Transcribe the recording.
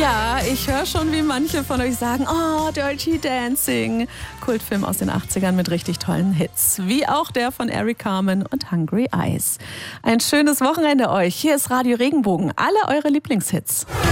Ja, ich höre schon, wie manche von euch sagen, oh, Dirty Dancing. Kultfilm aus den 80ern mit richtig tollen Hits. Wie auch der von Eric Carmen und Hungry Eyes. Ein schönes Wochenende euch. Hier ist Radio Regenbogen. Alle eure Lieblingshits.